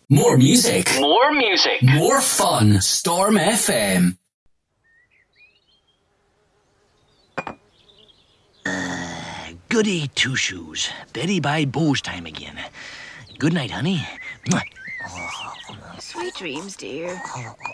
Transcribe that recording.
More music. More music. More fun. Storm FM. Goody two-shoes. Betty by Bo's time again. Good night, honey. Sweet dreams, dear.